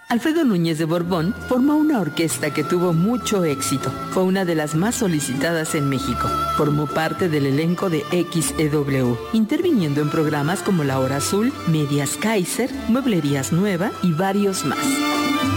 Alfredo Núñez de Borbón formó una orquesta que tuvo mucho éxito. Fue una de las más solicitadas en México. Formó parte del elenco de XEW, interviniendo en programas como La Hora Azul, Medias Kaiser, Mueblerías Nueva y varios más.